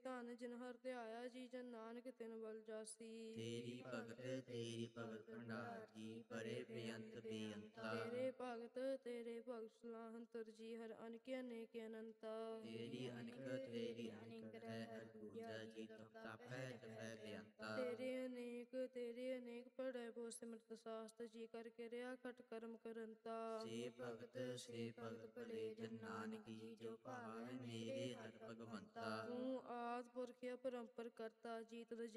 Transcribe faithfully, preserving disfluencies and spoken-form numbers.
ਧਨ ਜਿਨ ਹਰ ਧਿਆਇਆ ਜੀ, ਜਨ ਨਾਨਕ ਤਿਨ ਬਲ ਜਾਸੀ। ਤੇਰੀ ਭਗਤ ਤੇਰੀ ਭਗਤ ਭੰਡਾਰ ਜੀ, ਪਰੇ ਬੇਅੰਤ ਬੇਅੰਤਾ। ਤੇਰੇ ਭਗਤ ਤੇਰੇ ਭਗਤ ਸਲਾਹੰਤਰ ਜੀ, ਹਰ ਅਨਕ ਅਨੇਕ ਅਨੰਤਾ। ਤੇਰੀ ਅਨਿਕ ਤੇਰੀ ਅਨਿਕ ਰਹਿ ਹਰ ਪੂਜਾ ਜੀ, ਤੁਮ ਤਾਪੈ ਜਪੈ ਬੇਅੰਤਾ। ਤੇਰੇ ਅਨੇਕ ਤੇਰੇ ਅਨੇਕ ਪੜੈ ਬੋ ਸਿਮਰਤ ਸਾਸਤ ਜੀ, ਕਰ ਕਿਰਿਆ ਖਟ ਕਰਮ ਕਰੰਤਾ। ਸੇ ਭਗਤ ਸੇ ਭਗਤ ਭਲੇ ਜਨ ਨਾਨਕ ਜੀ, ਜੋ ਭਾਵੈ ਮੇਰੇ ਹਰਿ ਭਗਵੰਤਾ। ਤੂੰ ਆਦਿ ਪੁਰਖ ਅਪਰੰਪਰ ਕਰਤਾ ਜੀ, ਤੁਧ